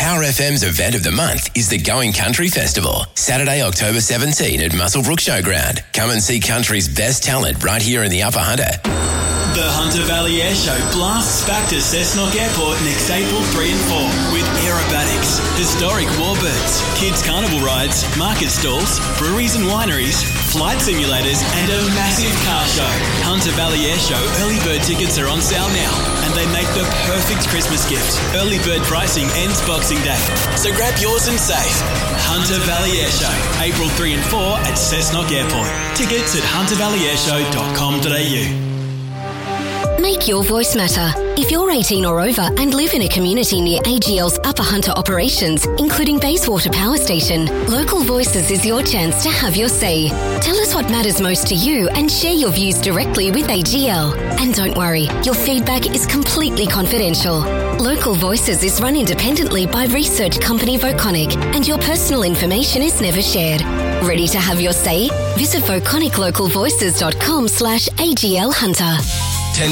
Power FM's event of the month is the Going Country Festival, Saturday, October 17 at Muswellbrook Showground. Come and see country's best talent right here in the Upper Hunter. The Hunter Valley Air Show blasts back to Cessnock Airport next April 3 and 4 with aerobatics, historic warbirds, kids carnival rides, market stalls, breweries and wineries, flight simulators and a massive car show. Hunter Valley Air Show early bird tickets are on sale now and they make the perfect Christmas gift. Early bird pricing ends Boxing Day, so grab yours and save. Hunter Valley Air Show, April 3 and 4 at Cessnock Airport. Tickets at huntervalleyairshow.com.au. Make your voice matter. If you're 18 or over and live in a community near AGL's Upper Hunter operations, including Bayswater Power Station, Local Voices is your chance to have your say. Tell us what matters most to you and share your views directly with AGL. And don't worry, your feedback is completely confidential. Local Voices is run independently by research company Voconic, and your personal information is never shared. Ready to have your say? Visit voconiclocalvoices.com/AGL Hunter.